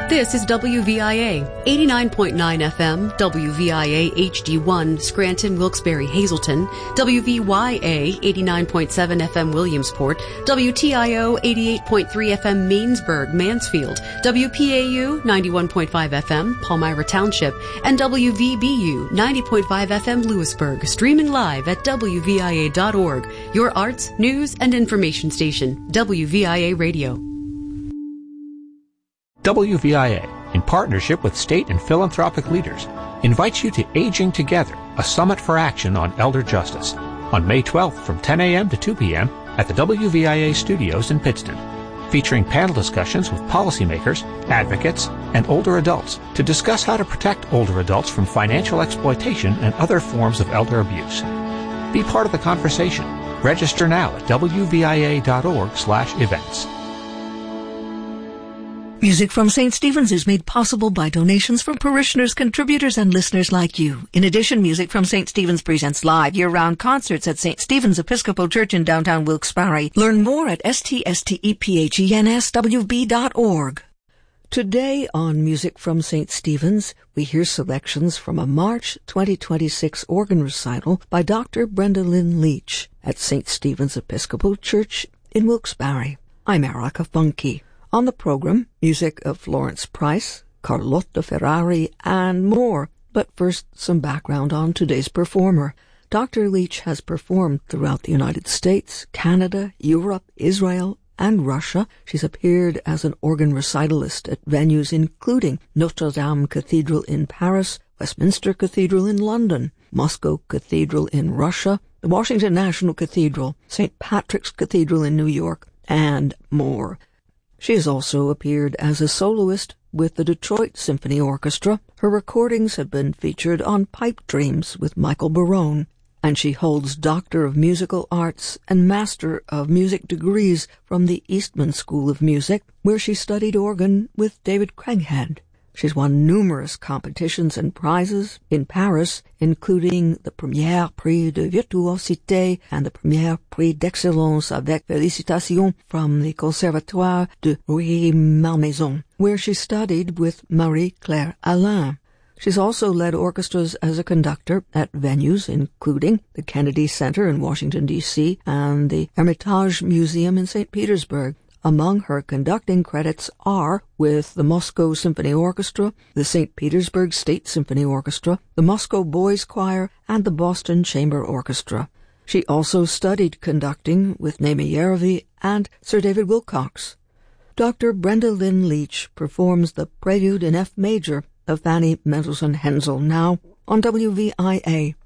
This is WVIA, 89.9 FM, WVIA HD1, Scranton, Wilkes-Barre, Hazleton, WVYA, 89.7 FM, Williamsport, WTIO, 88.3 FM, Mainsburg, Mansfield, WPAU, 91.5 FM, Palmyra Township, and WVBU, 90.5 FM, Lewisburg, streaming live at WVIA.org, your arts, news, and information station, WVIA Radio. WVIA, in partnership with state and philanthropic leaders, invites you to Aging Together, a summit for action on elder justice, on May 12th from 10 a.m. to 2 p.m. at the WVIA studios in Pittston, featuring panel discussions with policymakers, advocates, and older adults to discuss how to protect older adults from financial exploitation and other forms of elder abuse. Be part of the conversation. Register now at wvia.org/events. Music from St. Stephen's is made possible by donations from parishioners, contributors, and listeners like you. In addition, Music from St. Stephen's presents live year-round concerts at St. Stephen's Episcopal Church in downtown Wilkes-Barre. Learn more at ststephennswb.org. Today on Music from St. Stephen's, we hear selections from a March 2026 organ recital by Dr. Brenda Lynn Leach at St. Stephen's Episcopal Church in Wilkes-Barre. I'm Erica Funke. On the program, music of Florence Price, Carlotta Ferrari, and more. But first, some background on today's performer. Dr. Leach has performed throughout the United States, Canada, Europe, Israel, and Russia. She's appeared as an organ recitalist at venues including Notre Dame Cathedral in Paris, Westminster Cathedral in London, Moscow Cathedral in Russia, the Washington National Cathedral, St. Patrick's Cathedral in New York, and more. She has also appeared as a soloist with the Detroit Symphony Orchestra. Her recordings have been featured on Pipe Dreams with Michael Barone, and she holds Doctor of Musical Arts and Master of Music degrees from the Eastman School of Music, where she studied organ with David Craighead. She's won numerous competitions and prizes in Paris, including the Premier Prix de Virtuosité and the Premier Prix d'Excellence avec Félicitations from the Conservatoire de Rueil-Malmaison, where she studied with Marie-Claire Alain. She's also led orchestras as a conductor at venues including the Kennedy Center in Washington, D.C., and the Hermitage Museum in St. Petersburg. Among her conducting credits are with the Moscow Symphony Orchestra, the St. Petersburg State Symphony Orchestra, the Moscow Boys Choir, and the Boston Chamber Orchestra. She also studied conducting with Naomi Yerovy and Sir David Wilcox. Dr. Brenda Lynn Leach performs the Prelude in F major of Fanny Mendelssohn Hensel now on WVIA.